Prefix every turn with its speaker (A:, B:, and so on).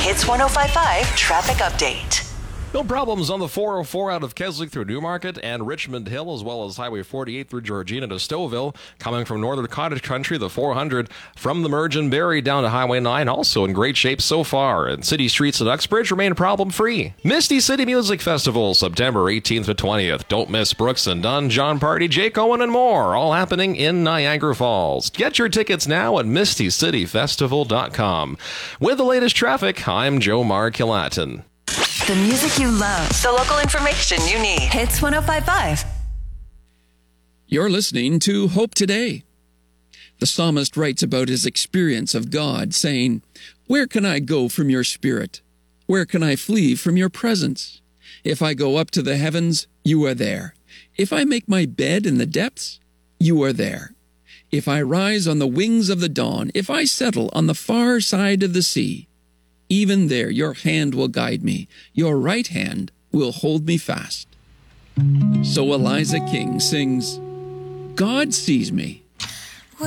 A: Hits 105.5 Traffic Update.
B: No problems on the 404 out of Keswick through Newmarket and Richmond Hill, as well as Highway 48 through Georgina to Stouffville. Coming from northern cottage country, the 400 from the Merge and Barrie down to Highway 9, also in great shape so far. And city streets at Uxbridge remain problem-free. Misty City Music Festival, September 18th to 20th. Don't miss Brooks and Dunn, John Party, Jake Owen, and more, all happening in Niagara Falls. Get your tickets now at mistycityfestival.com. With the latest traffic, I'm Joe Markilatin.
A: The music you love. The local information you need. Hits 105.5.
C: You're listening to Hope Today. The psalmist writes about his experience of God, saying, "Where can I go from your spirit? Where can I flee from your presence? If I go up to the heavens, you are there. If I make my bed in the depths, you are there. If I rise on the wings of the dawn, if I settle on the far side of the sea, even there your hand will guide me, your right hand will hold me fast." So Eliza King sings, "God sees me.